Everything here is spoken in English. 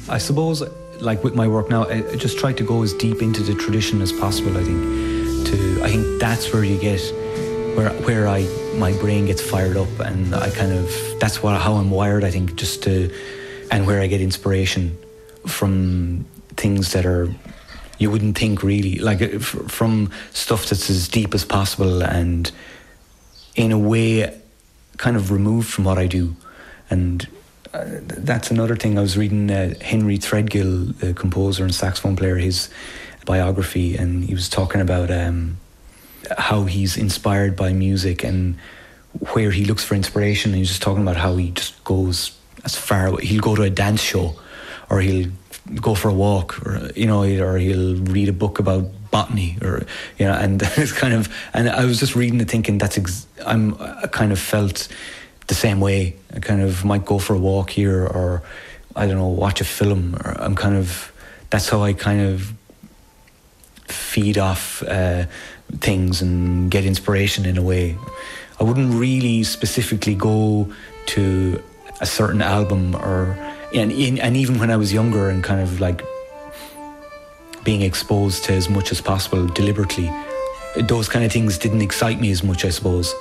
I suppose, like with my work now, I just try to go as deep into the tradition as possible. I think that's where you get where my brain gets fired up, and I kind of that's how I'm wired. I think and where I get inspiration from things that are you wouldn't think really, like from stuff that's as deep as possible and in a way kind of removed from what I do. And that's another thing. I was reading Henry Threadgill, the composer and saxophone player, his biography, and he was talking about how he's inspired by music and where he looks for inspiration. And he's just talking about how he just goes as far away. He'll go to a dance show, or he'll go for a walk, or or he'll read a book about botany, or and it's kind of. And I was just reading it, thinking I kind of felt the same way. I kind of might go for a walk here, or I don't know, watch a film, or that's how I kind of feed off things and get inspiration in a way. I wouldn't really specifically go to a certain album, and even when I was younger and kind of like being exposed to as much as possible deliberately, those kind of things didn't excite me as much, I suppose.